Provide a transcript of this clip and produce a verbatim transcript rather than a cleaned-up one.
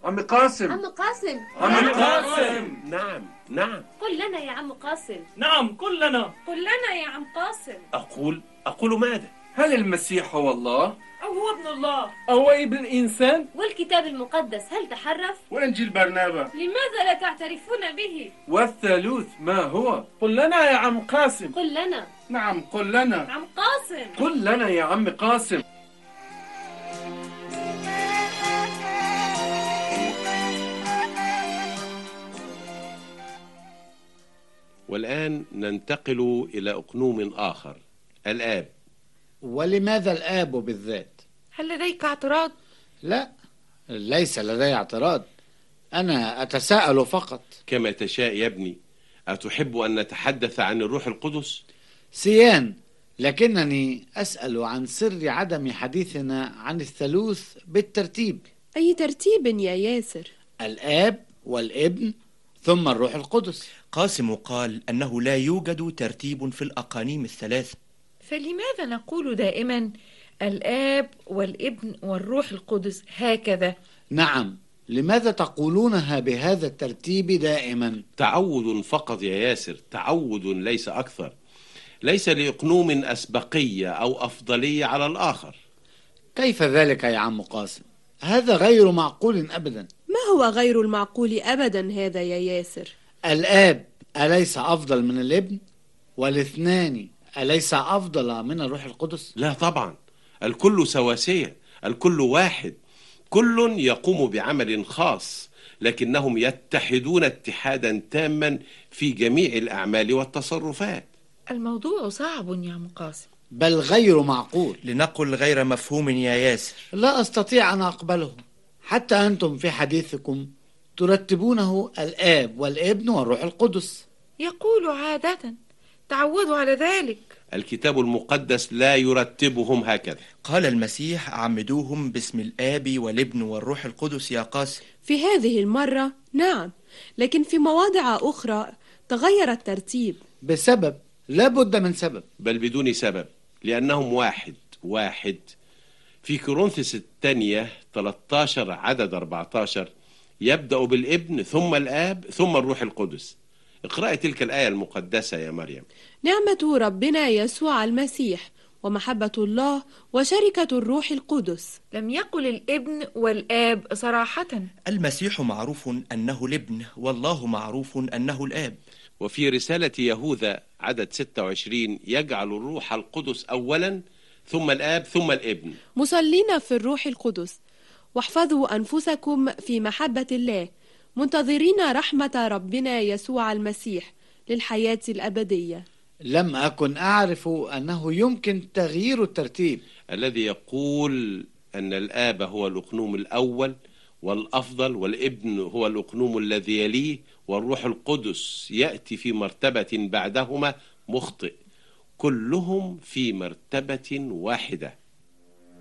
عم قاسم. عم قاسم. عم قاسم. نعم نعم. قل لنا يا عم قاسم. نعم قل لنا. قل لنا يا عم قاسم. أقول أقول ماذا؟ هل المسيح هو الله؟ أو هو ابن الله؟ أو ابن الإنسان؟ والكتاب المقدس هل تحرف؟ وإنجيل برنابا لماذا لا تعترفون به؟ والثالوث ما هو؟ قل لنا يا عم قاسم. قل لنا. نعم قل لنا. عم قاسم. قل لنا يا عم قاسم. والآن ننتقل إلى أقنوم آخر، الآب. ولماذا الآب بالذات؟ هل لديك اعتراض؟ لا، ليس لدي اعتراض، أنا أتساءل فقط. كما تشاء يا ابني. أتحب أن نتحدث عن الروح القدس؟ سيان، لكنني أسأل عن سر عدم حديثنا عن الثالوث بالترتيب. أي ترتيب يا ياسر؟ الآب والابن ثم الروح القدس. قاسم قال أنه لا يوجد ترتيب في الأقانيم الثلاث، فلماذا نقول دائما الآب والابن والروح القدس هكذا؟ نعم، لماذا تقولونها بهذا الترتيب دائما؟ تعود فقط يا ياسر، تعود ليس أكثر. ليس لإقنوم أسبقية أو أفضلية على الآخر. كيف ذلك يا عم قاسم؟ هذا غير معقول أبدا. ما هو غير المعقول أبدا هذا يا ياسر؟ الآب أليس أفضل من الابن؟ والاثنان أليس أفضل من الروح القدس؟ لا طبعا، الكل سواسية، الكل واحد، كل يقوم بعمل خاص، لكنهم يتحدون اتحادا تاما في جميع الأعمال والتصرفات. الموضوع صعب يا عم قاسم، بل غير معقول، لنقل غير مفهوم يا ياسر. لا أستطيع أن أقبله. حتى أنتم في حديثكم ترتبونه الآب والابن والروح القدس. يقول عادة، تعودوا على ذلك. الكتاب المقدس لا يرتبهم هكذا. قال المسيح: عمدوهم باسم الآب والابن والروح القدس يا قاسم. في هذه المرة نعم، لكن في مواضع أخرى تغير الترتيب بسبب، لا بد من سبب، بل بدون سبب، لأنهم واحد واحد. في كورنثوس الثانية ثلاثة عشر عدد أربعة عشر يبدأ بالابن ثم الآب ثم الروح القدس. اقرأي تلك الآية المقدسة يا مريم. نعمة ربنا يسوع المسيح ومحبة الله وشركة الروح القدس. لم يقل الابن والآب صراحة. المسيح معروف أنه الابن، والله معروف أنه الآب. وفي رسالة يهوذا عدد ستة وعشرين يجعل الروح القدس أولا ثم الآب ثم الابن. مصلين في الروح القدس، واحفظوا أنفسكم في محبة الله، منتظرين رحمة ربنا يسوع المسيح للحياة الأبدية. لم أكن أعرف أنه يمكن تغيير الترتيب الذي يقول أن الآب هو الأقنوم الأول والأفضل، والابن هو الأقنوم الذي يليه، والروح القدس يأتي في مرتبة بعدهما، مخطئ. كلهم في مرتبة واحدة.